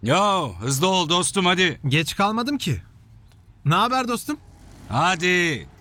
Yo, hızlı ol dostum hadi. Geç kalmadım ki. Ne haber dostum? Hadi.